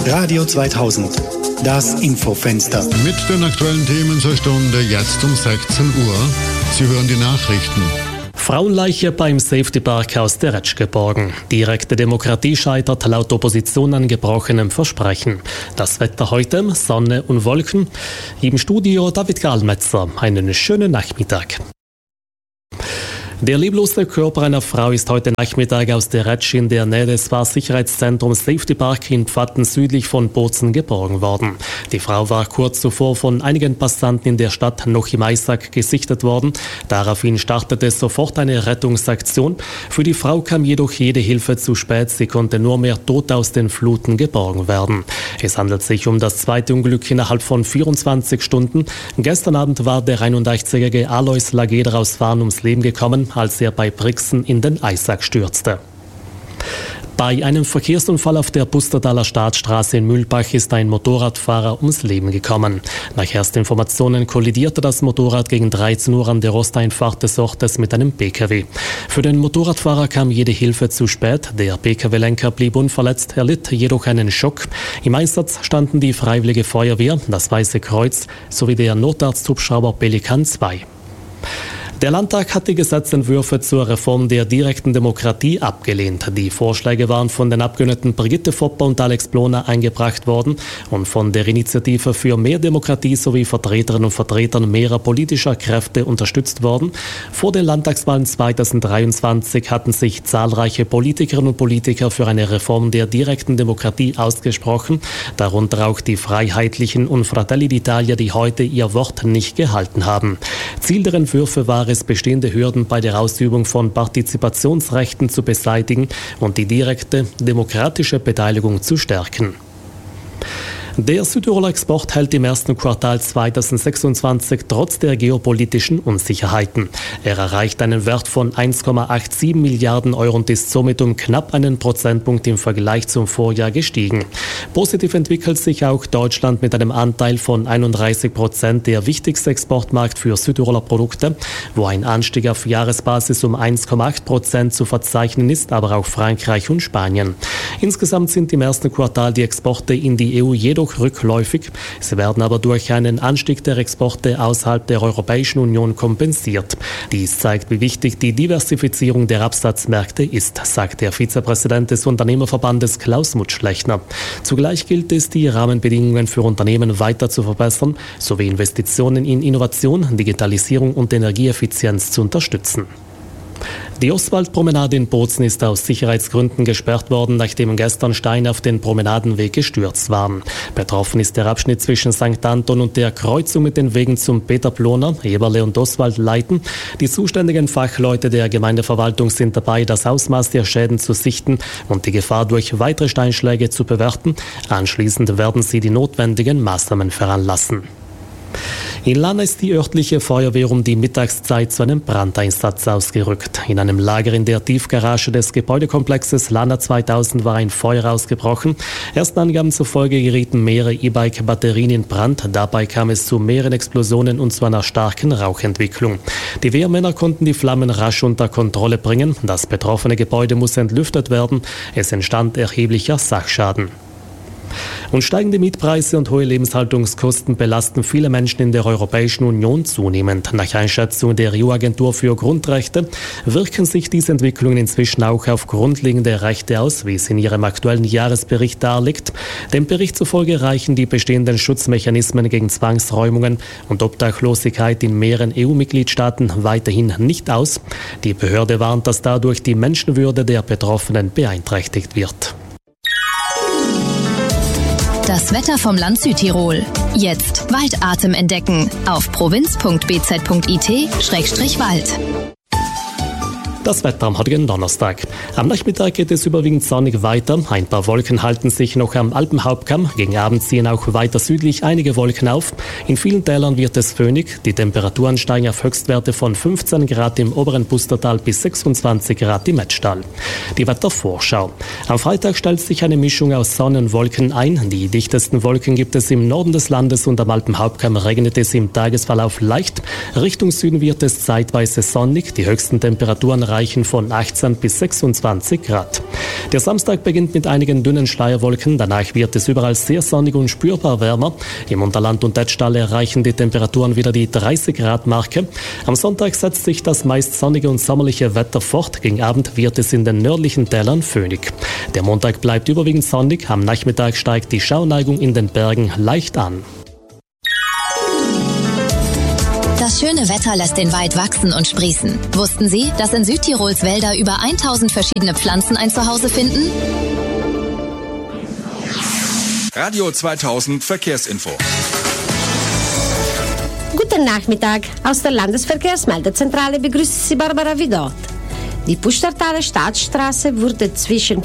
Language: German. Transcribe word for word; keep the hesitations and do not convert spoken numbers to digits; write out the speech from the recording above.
Radio zweitausend, das Infofenster. Mit den aktuellen Themen zur Stunde jetzt um sechzehn Uhr. Sie hören die Nachrichten. Frauenleiche beim Safety Park aus der Retsch geborgen. Direkte Demokratie scheitert laut Opposition an gebrochenem Versprechen. Das Wetter heute, Sonne und Wolken. Im Studio David Gallmetzer. Einen schönen Nachmittag. Der leblose Körper einer Frau ist heute Nachmittag aus der Retsch in der Nähe des Fahrsicherheitszentrums Safety Park in Pfatten südlich von Bozen geborgen worden. Die Frau war kurz zuvor von einigen Passanten in der Stadt noch im Eissack gesichtet worden. Daraufhin startete sofort eine Rettungsaktion. Für die Frau kam jedoch jede Hilfe zu spät. Sie konnte nur mehr tot aus den Fluten geborgen werden. Es handelt sich um das zweite Unglück innerhalb von vierundzwanzig Stunden. Gestern Abend war der einunddreißigjährige Alois Lageder aus Farn ums Leben gekommen, als er bei Brixen in den Eissack stürzte. Bei einem Verkehrsunfall auf der Pustertaler Staatsstraße in Mühlbach ist ein Motorradfahrer ums Leben gekommen. Nach ersten Informationen kollidierte das Motorrad gegen dreizehn Uhr an der Osteinfahrt des Ortes mit einem P K W. Für den Motorradfahrer kam jede Hilfe zu spät. Der P K W-Lenker blieb unverletzt, erlitt jedoch einen Schock. Im Einsatz standen die Freiwillige Feuerwehr, das Weiße Kreuz sowie der Notarzthubschrauber Pelikan zwei. Der Landtag hat die Gesetzentwürfe zur Reform der direkten Demokratie abgelehnt. Die Vorschläge waren von den Abgeordneten Brigitte Fopper und Alex Ploner eingebracht worden und von der Initiative für mehr Demokratie sowie Vertreterinnen und Vertretern mehrerer politischer Kräfte unterstützt worden. Vor den Landtagswahlen zweitausenddreiundzwanzig hatten sich zahlreiche Politikerinnen und Politiker für eine Reform der direkten Demokratie ausgesprochen, darunter auch die Freiheitlichen und Fratelli d'Italia, die heute ihr Wort nicht gehalten haben. Ziel der Entwürfe war es, bestehende Hürden bei der Ausübung von Partizipationsrechten zu beseitigen und die direkte demokratische Beteiligung zu stärken. Der Südtiroler Export hält im ersten Quartal zweitausendsechsundzwanzig trotz der geopolitischen Unsicherheiten. Er erreicht einen Wert von eins Komma siebenundachtzig Milliarden Euro und ist somit um knapp einen Prozentpunkt im Vergleich zum Vorjahr gestiegen. Positiv entwickelt sich auch Deutschland mit einem Anteil von einunddreißig Prozent, der wichtigste Exportmarkt für Südtiroler Produkte, wo ein Anstieg auf Jahresbasis um eins Komma acht Prozent zu verzeichnen ist, aber auch Frankreich und Spanien. Insgesamt sind im ersten Quartal die Exporte in die E U jedoch rückläufig. Sie werden aber durch einen Anstieg der Exporte außerhalb der Europäischen Union kompensiert. Dies zeigt, wie wichtig die Diversifizierung der Absatzmärkte ist, sagt der Vizepräsident des Unternehmerverbandes Klaus Mutschlechner. Zugleich gilt es, die Rahmenbedingungen für Unternehmen weiter zu verbessern, sowie Investitionen in Innovation, Digitalisierung und Energieeffizienz zu unterstützen. Die Ostwaldpromenade in Bozen ist aus Sicherheitsgründen gesperrt worden, nachdem gestern Steine auf den Promenadenweg gestürzt waren. Betroffen ist der Abschnitt zwischen Sankt Anton und der Kreuzung mit den Wegen zum Peter Ploner, Eberle und Ostwald-Leiten. Die zuständigen Fachleute der Gemeindeverwaltung sind dabei, das Ausmaß der Schäden zu sichten und die Gefahr durch weitere Steinschläge zu bewerten. Anschließend werden sie die notwendigen Maßnahmen veranlassen. In Lana ist die örtliche Feuerwehr um die Mittagszeit zu einem Brandeinsatz ausgerückt. In einem Lager in der Tiefgarage des Gebäudekomplexes Lana zweitausend war ein Feuer ausgebrochen. Ersten Angaben zufolge gerieten mehrere E-Bike-Batterien in Brand. Dabei kam es zu mehreren Explosionen und zu einer starken Rauchentwicklung. Die Wehrmänner konnten die Flammen rasch unter Kontrolle bringen. Das betroffene Gebäude muss entlüftet werden. Es entstand erheblicher Sachschaden. Und steigende Mietpreise und hohe Lebenshaltungskosten belasten viele Menschen in der Europäischen Union zunehmend. Nach Einschätzung der E U-Agentur für Grundrechte wirken sich diese Entwicklungen inzwischen auch auf grundlegende Rechte aus, wie es in ihrem aktuellen Jahresbericht darlegt. Dem Bericht zufolge reichen die bestehenden Schutzmechanismen gegen Zwangsräumungen und Obdachlosigkeit in mehreren E U-Mitgliedstaaten weiterhin nicht aus. Die Behörde warnt, dass dadurch die Menschenwürde der Betroffenen beeinträchtigt wird. Das Wetter vom Land Südtirol. Jetzt Waldatem entdecken auf provinz punkt b z punkt i t Schrägstrich Wald. Das Wetter am heutigen Donnerstag. Am Nachmittag geht es überwiegend sonnig weiter. Ein paar Wolken halten sich noch am Alpenhauptkamm. Gegen Abend ziehen auch weiter südlich einige Wolken auf. In vielen Tälern wird es föhnig. Die Temperaturen steigen auf Höchstwerte von fünfzehn Grad im oberen Pustertal bis sechsundzwanzig Grad im Metztal. Die Wettervorschau. Am Freitag stellt sich eine Mischung aus Sonne und Wolken ein. Die dichtesten Wolken gibt es im Norden des Landes und am Alpenhauptkamm regnet es im Tagesverlauf leicht. Richtung Süden wird es zeitweise sonnig. Die höchsten Temperaturen Bereichen von achtzehn bis sechsundzwanzig Grad. Der Samstag beginnt mit einigen dünnen Schleierwolken, danach wird es überall sehr sonnig und spürbar wärmer. Im Unterland und Etschtal erreichen die Temperaturen wieder die dreißig Grad Marke. Am Sonntag setzt sich das meist sonnige und sommerliche Wetter fort. Gegen Abend wird es in den nördlichen Tälern föhnig. Der Montag bleibt überwiegend sonnig, am Nachmittag steigt die Schauneigung in den Bergen leicht an. Das schöne Wetter lässt den Wald wachsen und sprießen. Wussten Sie, dass in Südtirols Wälder über tausend verschiedene Pflanzen ein Zuhause finden? Radio zweitausend Verkehrsinfo. Guten Nachmittag. Aus der Landesverkehrsmeldezentrale begrüßt Sie Barbara Vidot. Die Pustertaler Staatsstraße wurde zwischen